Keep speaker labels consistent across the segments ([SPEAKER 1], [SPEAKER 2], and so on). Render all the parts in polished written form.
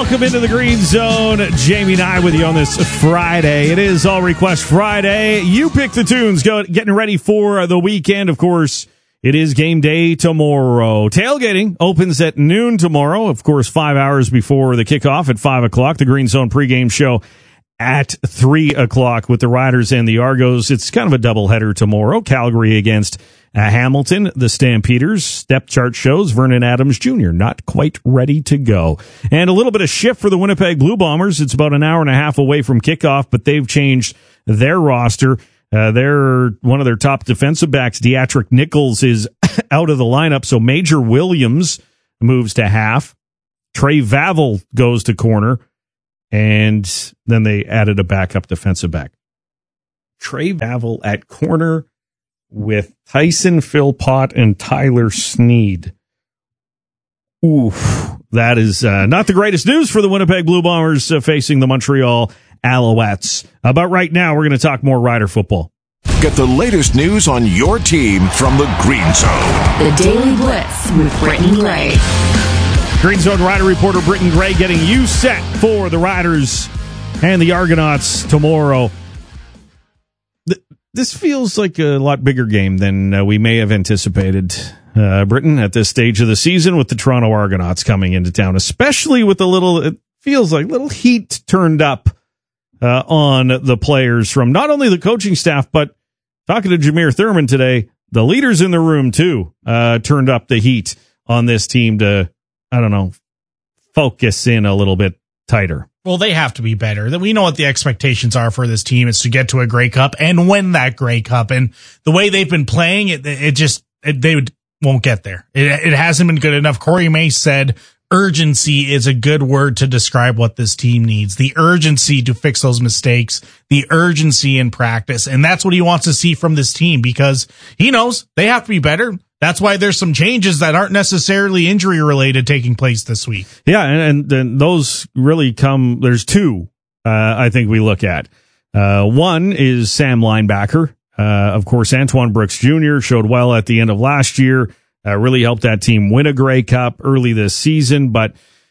[SPEAKER 1] Welcome into the Green Zone. Jamie and I with you on this Friday. It is All Request Friday. You pick the tunes. Getting ready for the weekend. Of course, it is game day tomorrow. Tailgating opens at noon tomorrow. Of course, 5 hours before the kickoff at 5 o'clock. The Green Zone pregame show at 3 o'clock with the Riders and the Argos. It's kind of a doubleheader tomorrow. Calgary against Hamilton. The Stampeders. Depth chart shows Vernon Adams Jr. not quite ready to go. And a little bit of shift for the Winnipeg Blue Bombers. It's about an hour and a half away from kickoff, but they've changed their roster. One of their top defensive backs, Deatrick Nichols, is out of the lineup, so Major Williams moves to half. Trey Vavel goes to corner, and then they added a backup defensive back. Trey Vavel at corner with Tyson Philpott and Tyler Sneed. Oof, that is not the greatest news for the Winnipeg Blue Bombers facing the Montreal Alouettes. But right now, we're going to talk more Rider football.
[SPEAKER 2] Get the latest news on your team from the Green Zone.
[SPEAKER 3] The Daily Blitz with Britton Gray.
[SPEAKER 1] Green Zone Rider reporter Britton Gray getting you set for the Riders and the Argonauts tomorrow. This feels like a lot bigger game than we may have anticipated, Britton, at this stage of the season with the Toronto Argonauts coming into town, especially with it feels like little heat turned up on the players from not only the coaching staff, but talking to Jameer Thurman today, the leaders in the room too, turned up the heat on this team to, focus in a little bit tighter.
[SPEAKER 4] Well, they have to be better. We know what the expectations are for this team is to get to a Grey Cup and win that Grey Cup. And the way they've been playing, they won't get there. It hasn't been good enough. Corey Mace said urgency is a good word to describe what this team needs. The urgency to fix those mistakes, the urgency in practice. And that's what he wants to see from this team because he knows they have to be better. That's why there's some changes that aren't necessarily injury related taking place this week.
[SPEAKER 1] Yeah, and those really come. There's two I think we look at. One is Sam linebacker. Of course, Antoine Brooks Jr. showed well at the end of last year. Really helped that team win a Grey Cup early this season, but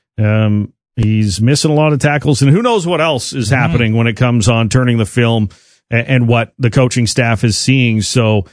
[SPEAKER 1] he's missing a lot of tackles, and who knows what else is happening when it comes on turning the film and what the coaching staff is seeing. So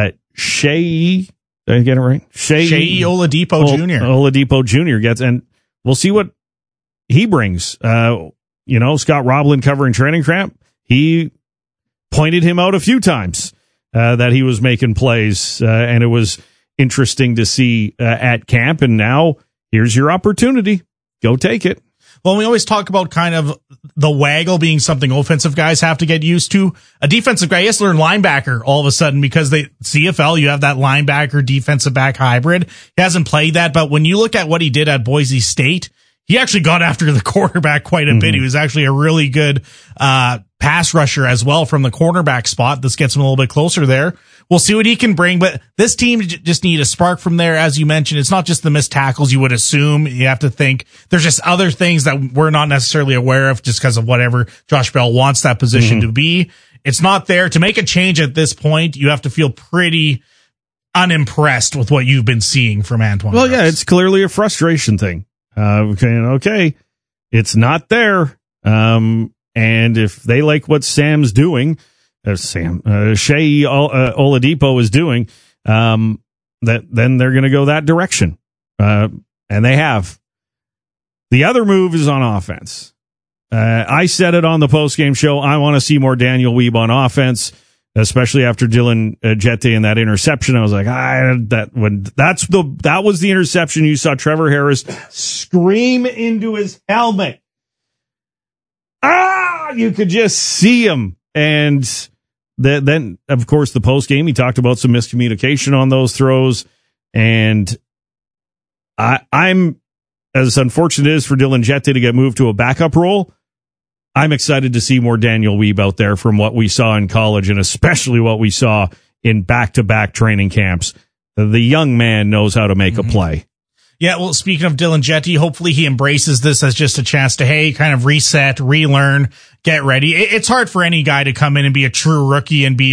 [SPEAKER 1] Shea. Did I get it right?
[SPEAKER 4] Shea Oladipo Jr.
[SPEAKER 1] Oladipo Jr. gets, and we'll see what he brings. Scott Roblin covering training camp, he pointed him out a few times that he was making plays, and it was interesting to see at camp. And now here's your opportunity. Go take it.
[SPEAKER 4] Well, we always talk about kind of the waggle being something offensive guys have to get used to. A defensive guy has to learn linebacker all of a sudden because CFL, you have that linebacker defensive back hybrid. He hasn't played that, but when you look at what he did at Boise State, he actually got after the quarterback quite a bit. He was actually a really good pass rusher as well from the cornerback spot. This gets him a little bit closer there. We'll see what he can bring, but this team just need a spark from there. As you mentioned, it's not just the missed tackles you would assume. You have to think there's just other things that we're not necessarily aware of just because of whatever Josh Bell wants that position to be. It's not there. To make a change at this point, you have to feel pretty unimpressed with what you've been seeing from Antoine.
[SPEAKER 1] Well, yeah, it's clearly a frustration thing. Okay, it's not there. And if they like what Sam's doing, Shea Oladipo is doing, then they're going to go that direction. And they have. The other move is on offense. I said it on the postgame show. I want to see more Daniel Weeb on offense, especially after Dylan Jette and that interception. I was like, that was the interception. You saw Trevor Harris scream into his helmet. You could just see him. And then, of course, the post game, he talked about some miscommunication on those throws. And I'm, as unfortunate it is for Dylan Jette to get moved to a backup role, I'm excited to see more Daniel Weeb out there from what we saw in college and especially what we saw in back-to-back training camps. The young man knows how to make a play.
[SPEAKER 4] Yeah, well, speaking of Dylan Jette, hopefully he embraces this as just a chance to, kind of reset, relearn, get ready. It's hard for any guy to come in and be a true rookie and be a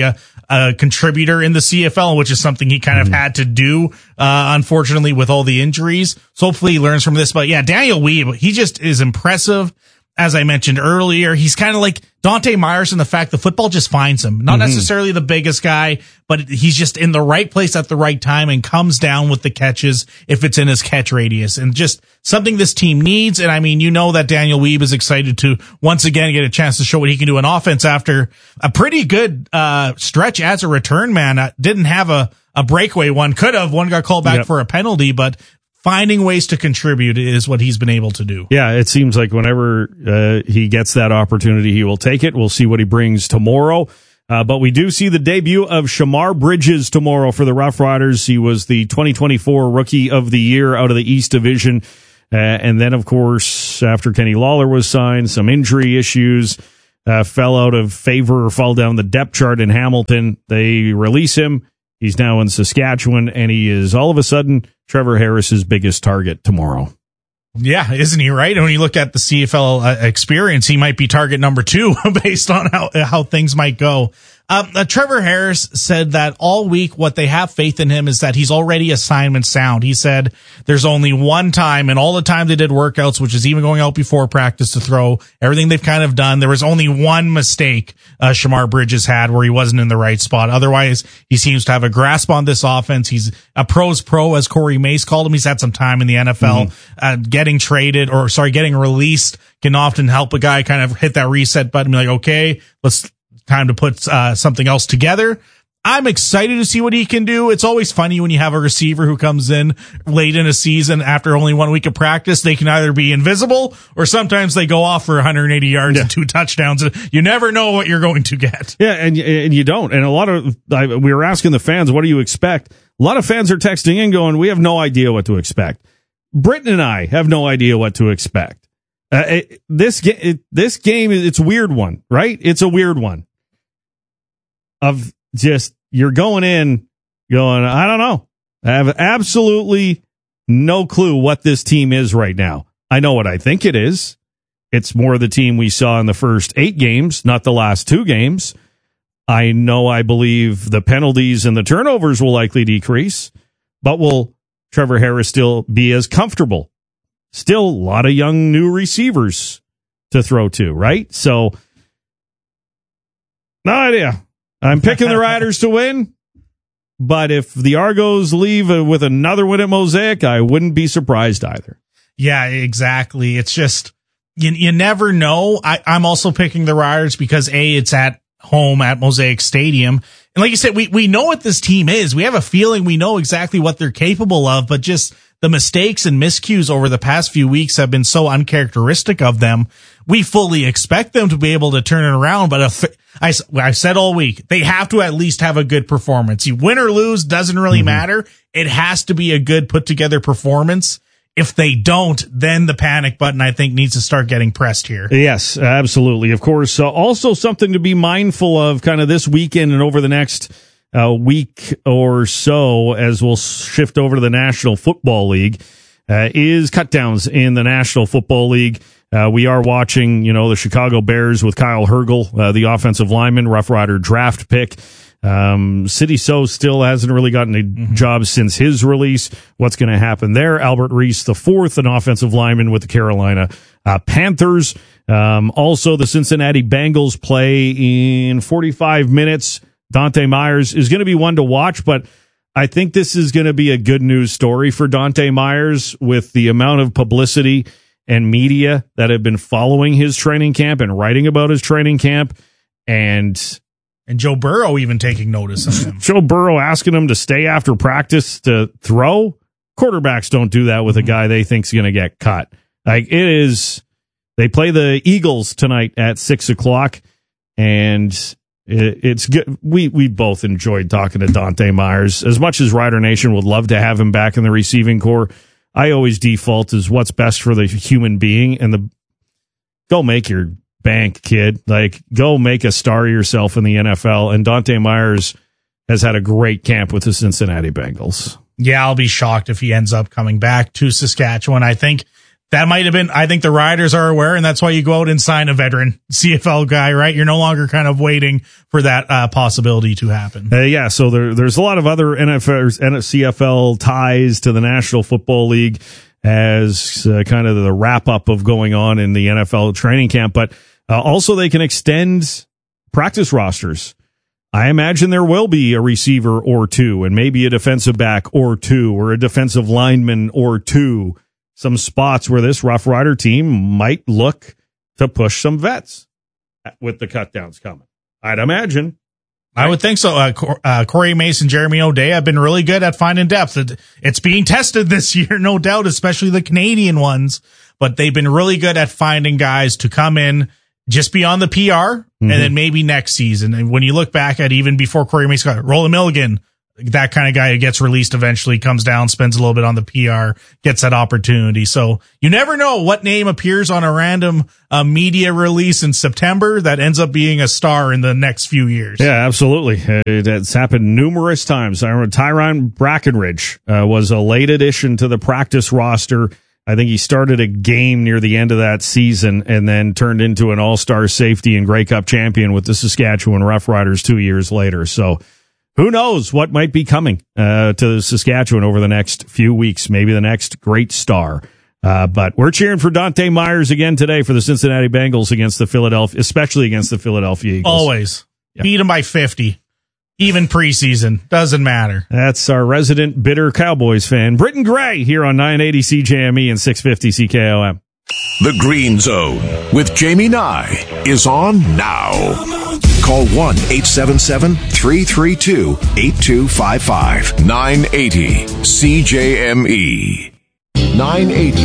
[SPEAKER 4] a contributor in the CFL, which is something he kind of had to do, unfortunately, with all the injuries. So hopefully he learns from this. But yeah, Daniel Weeb, he just is impressive. As I mentioned earlier, he's kind of like Dante Myers in the fact the football just finds him. Not necessarily the biggest guy, but he's just in the right place at the right time and comes down with the catches if it's in his catch radius. And just something this team needs. And I mean, you know that Daniel Weeb is excited to once again get a chance to show what he can do in offense after a pretty good stretch as a return man. Didn't have a breakaway one. Could have. One got called back for a penalty, but finding ways to contribute is what he's been able to do.
[SPEAKER 1] Yeah, it seems like whenever he gets that opportunity, he will take it. We'll see what he brings tomorrow. But we do see the debut of Shamar Bridges tomorrow for the Rough Riders. He was the 2024 Rookie of the Year out of the East Division. And then, of course, after Kenny Lawler was signed, some injury issues fell out of favor or fell down the depth chart in Hamilton. They release him. He's now in Saskatchewan, and he is all of a sudden Trevor Harris's biggest target tomorrow.
[SPEAKER 4] Yeah, isn't he right? And when you look at the CFL experience, he might be target number 2 based on how things might go. Trevor Harris said that all week what they have faith in him is that he's already assignment sound. He said there's only one time, and all the time they did workouts, which is even going out before practice to throw, everything they've kind of done, there was only one mistake Shamar Bridges had where he wasn't in the right spot. Otherwise, he seems to have a grasp on this offense. He's a pro's pro, as Corey Mace called him. He's had some time in the NFL. Getting released can often help a guy kind of hit that reset button and be like, okay, time to put something else together. I'm excited to see what he can do. It's always funny when you have a receiver who comes in late in a season after only 1 week of practice. They can either be invisible or sometimes they go off for 180 yards and 2 touchdowns. You never know what you're going to get.
[SPEAKER 1] Yeah, and you don't. And a lot of we were asking the fans, what do you expect? A lot of fans are texting in going, we have no idea what to expect. Britton and I have no idea what to expect. This game, it's a weird one, right? It's a weird one. Of just, you're going in, going, I don't know. I have absolutely no clue what this team is right now. I know what I think it is. It's more the team we saw in the first 8 games, not the last 2 games. I believe the penalties and the turnovers will likely decrease, but will Trevor Harris still be as comfortable? Still a lot of young new receivers to throw to, right? So, no idea. I'm picking the Riders to win, but if the Argos leave with another win at Mosaic, I wouldn't be surprised either.
[SPEAKER 4] Yeah, exactly. It's just, you never know. I'm also picking the Riders because it's at home at Mosaic Stadium. And like you said, we know what this team is. We have a feeling we know exactly what they're capable of, but just the mistakes and miscues over the past few weeks have been so uncharacteristic of them. We fully expect them to be able to turn it around, but I've said all week, they have to at least have a good performance. You win or lose, doesn't really matter. It has to be a good put together performance. If they don't, then the panic button, I think, needs to start getting pressed here.
[SPEAKER 1] Yes, absolutely. Of course, also something to be mindful of kind of this weekend and over the next week or so as we'll shift over to the National Football League is cutdowns in the National Football League. We are watching, the Chicago Bears with Kyle Hergel, the offensive lineman, Rough Rider draft pick. City So still hasn't really gotten a job since his release. What's going to happen there? Albert Reese IV, an offensive lineman with the Carolina Panthers. Also, the Cincinnati Bengals play in 45 minutes. Dante Myers is going to be one to watch, but I think this is going to be a good news story for Dante Myers with the amount of publicity and media that have been following his training camp and writing about his training camp. And
[SPEAKER 4] Joe Burrow even taking notice of him.
[SPEAKER 1] Joe Burrow asking him to stay after practice to throw. Quarterbacks don't do that with a guy they think's going to get cut. Like it is, they play the Eagles tonight at 6:00, and it's good. We both enjoyed talking to Dante Myers. As much as Rider Nation would love to have him back in the receiving corps, I always default as what's best for the human being, and go make your bank, kid. Like, go make a star of yourself in the NFL. And Dante Myers has had a great camp with the Cincinnati Bengals.
[SPEAKER 4] Yeah, I'll be shocked if he ends up coming back to Saskatchewan. I think that might have been, I think the Riders are aware, and that's why you go out and sign a veteran CFL guy, right? You're no longer kind of waiting for that possibility to happen.
[SPEAKER 1] Yeah, so there's a lot of other CFL ties to the National Football League as kind of the wrap-up of going on in the NFL training camp, but also they can extend practice rosters. I imagine there will be a receiver or two, and maybe a defensive back or two, or a defensive lineman or two. Some spots where this Rough Rider team might look to push some vets with the cutdowns coming. I'd imagine.
[SPEAKER 4] I would think so. Corey Mason, Jeremy O'Day have been really good at finding depth. It's being tested this year, no doubt, especially the Canadian ones. But they've been really good at finding guys to come in just beyond the PR, and then maybe next season. And when you look back at even before Corey Mason got Roland Milligan, that kind of guy who gets released eventually, comes down, spends a little bit on the PR, gets that opportunity. So you never know what name appears on a random media release in September that ends up being a star in the next few years.
[SPEAKER 1] Yeah, absolutely. It's happened numerous times. I remember Tyron Brackenridge was a late addition to the practice roster. I think he started a game near the end of that season and then turned into an all-star safety and Grey Cup champion with the Saskatchewan Roughriders 2 years later. So who knows what might be coming to Saskatchewan over the next few weeks, maybe the next great star. But we're cheering for Dante Myers again today for the Cincinnati Bengals especially against the Philadelphia Eagles.
[SPEAKER 4] Always. Yep. Beat them by 50. Even preseason. Doesn't matter.
[SPEAKER 1] That's our resident bitter Cowboys fan, Britton Gray, here on 980 CJME and 650 CKOM.
[SPEAKER 2] The Green Zone with Jamie Nye is on now. Call 1-877-332-8255. 980 CJME. 980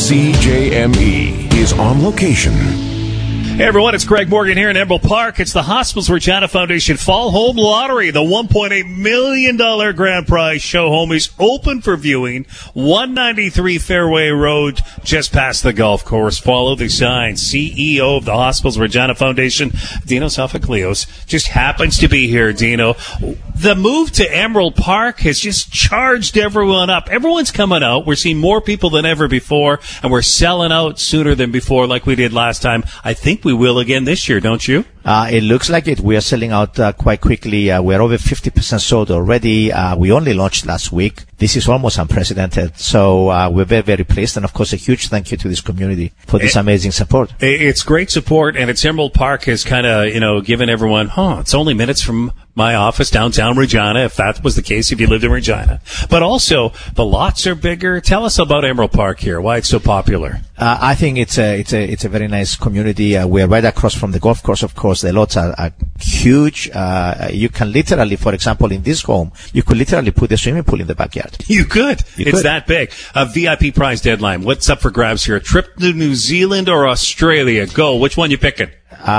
[SPEAKER 2] CJME is on location.
[SPEAKER 5] Hey everyone, it's Greg Morgan here in Emerald Park. It's the Hospitals Regina Foundation Fall Home Lottery. The $1.8 million grand prize show home is open for viewing. 193 Fairway Road, just past the golf course. Follow the sign. CEO of the Hospitals Regina Foundation, Dino Sofocleos, just happens to be here, Dino. The move to Emerald Park has just charged everyone up. Everyone's coming out. We're seeing more people than ever before, and we're selling out sooner than before like we did last time. I think we will again this year, don't you?
[SPEAKER 6] It looks like it. We are selling out quite quickly. We're over 50% sold already. We only launched last week. This is almost unprecedented. So we're very, very pleased. And, of course, a huge thank you to this community for this amazing support.
[SPEAKER 5] It's great support, and it's Emerald Park has kind of, given everyone, it's only minutes from my office downtown Regina, if that was the case, if you lived in Regina. But also, the lots are bigger. Tell us about Emerald Park here, why it's so popular.
[SPEAKER 6] I think it's a very nice community. We're right across from the golf course, of course. The lots are huge. You can literally, for example, in this home, you could literally put a swimming pool in the backyard.
[SPEAKER 5] You could. It's that big. A VIP prize deadline. What's up for grabs here? A trip to New Zealand or Australia? Go. Which one you picking?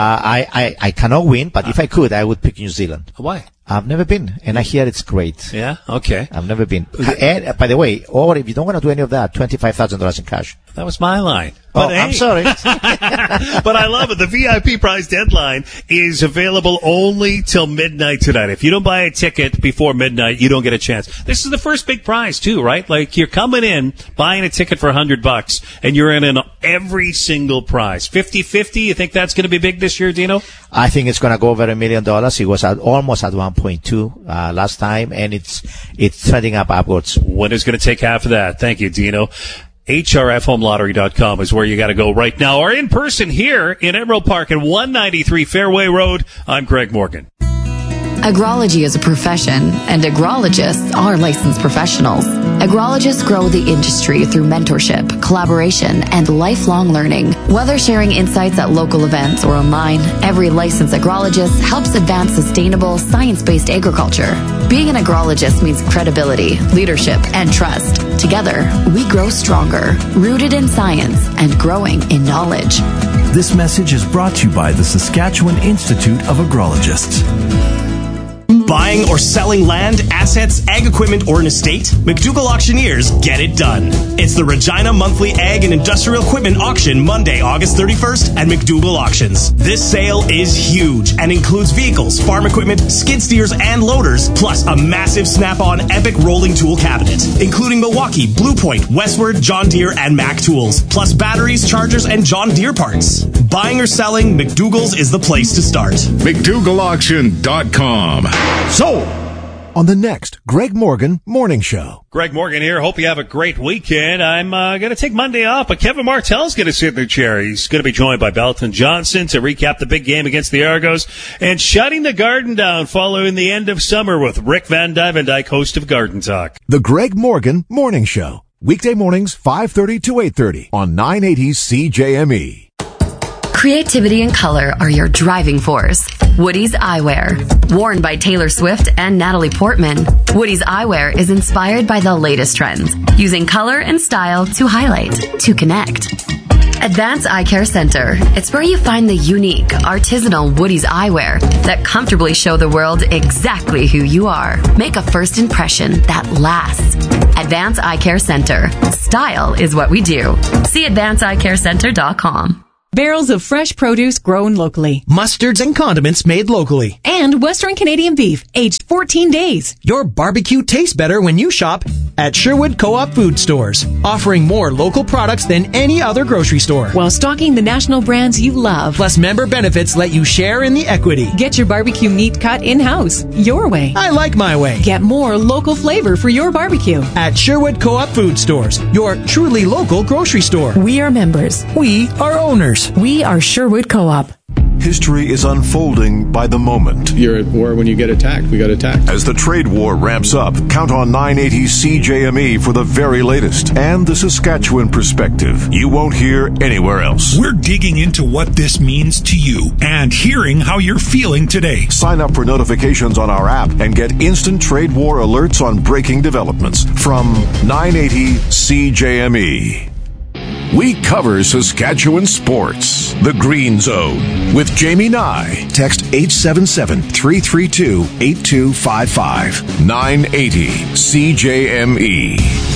[SPEAKER 6] I cannot win, but if I could, I would pick New Zealand.
[SPEAKER 5] Why?
[SPEAKER 6] I've never been, and I hear it's great.
[SPEAKER 5] Yeah? Okay.
[SPEAKER 6] I've never been. And, by the way, or if you don't want to do any of that, $25,000 in cash.
[SPEAKER 5] That was my line.
[SPEAKER 6] But I'm sorry.
[SPEAKER 5] But I love it. The VIP prize deadline is available only till midnight tonight. If you don't buy a ticket before midnight, you don't get a chance. This is the first big prize, too, right? Like, you're coming in, buying a ticket for $100, and you're in every single prize. 50-50, you think that's going to be big this year, Dino?
[SPEAKER 6] I think it's going to go over $1 million. It was almost at 1.2 last time, and it's trending upwards.
[SPEAKER 5] Winner's going to take half of that. Thank you, Dino. HRFHomeLottery.com is where you got to go right now, or in person here in Emerald Park at 193 Fairway Road. I'm Greg Morgan.
[SPEAKER 3] Agrology is a profession, and agrologists are licensed professionals. Agrologists grow the industry through mentorship, collaboration, and lifelong learning. Whether sharing insights at local events or online, every licensed agrologist helps advance sustainable, science-based agriculture. Being an agrologist means credibility, leadership, and trust. Together, we grow stronger, rooted in science and growing in knowledge.
[SPEAKER 7] This message is brought to you by the Saskatchewan Institute of Agrologists. Buying or selling land, assets, ag equipment, or an estate? McDougall Auctioneers get it done. It's the Regina Monthly Ag and Industrial Equipment Auction Monday, August 31st at McDougall Auctions. This sale is huge and includes vehicles, farm equipment, skid steers, and loaders, plus a massive snap-on epic rolling tool cabinet, including Milwaukee, Blue Point, Westward, John Deere, and Mac tools, plus batteries, chargers, and John Deere parts. Buying or selling, McDougall's is the place to start.
[SPEAKER 2] McDougallAuction.com.
[SPEAKER 8] Sold! On the next Greg Morgan Morning Show.
[SPEAKER 5] Greg Morgan here. Hope you have a great weekend. I'm going to take Monday off, but Kevin Martell's going to sit in the chair. He's going to be joined by Belton Johnson to recap the big game against the Argos and shutting the Garden down following the end of summer with Rick Van Dyke, host of Garden Talk.
[SPEAKER 8] The Greg Morgan Morning Show. Weekday mornings, 5:30 to 8:30 on 980 CJME.
[SPEAKER 3] Creativity and color are your driving force. Woody's Eyewear. Worn by Taylor Swift and Natalie Portman, Woody's Eyewear is inspired by the latest trends, using color and style to highlight, to connect. Advance Eye Care Center. It's where you find the unique, artisanal Woody's Eyewear that comfortably show the world exactly who you are. Make a first impression that lasts. Advance Eye Care Center. Style is what we do. See advanceeyecarecenter.com.
[SPEAKER 9] Barrels of fresh produce grown locally.
[SPEAKER 7] Mustards and condiments made locally.
[SPEAKER 9] And Western Canadian beef, aged 14 days.
[SPEAKER 7] Your barbecue tastes better when you shop at Sherwood Co-op Food Stores, offering more local products than any other grocery store.
[SPEAKER 9] While stocking the national brands you love.
[SPEAKER 7] Plus, member benefits let you share in the equity.
[SPEAKER 9] Get your barbecue meat cut in-house, your way.
[SPEAKER 7] I like my way.
[SPEAKER 9] Get more local flavor for your barbecue.
[SPEAKER 7] At Sherwood Co-op Food Stores, your truly local grocery store.
[SPEAKER 9] We are members.
[SPEAKER 7] We are owners.
[SPEAKER 9] We are Sherwood Co-op.
[SPEAKER 2] History is unfolding by the moment.
[SPEAKER 10] You're at war when you get attacked. We got attacked.
[SPEAKER 2] As the trade war ramps up, count on 980 CJME for the very latest and the Saskatchewan perspective you won't hear anywhere else.
[SPEAKER 11] We're digging into what this means to you and hearing how you're feeling today.
[SPEAKER 2] Sign up for notifications on our app and get instant trade war alerts on breaking developments from 980 CJME. We cover Saskatchewan sports. The Green Zone with Jamie Nye.
[SPEAKER 8] Text 877-332-8255.
[SPEAKER 2] 980 CJME.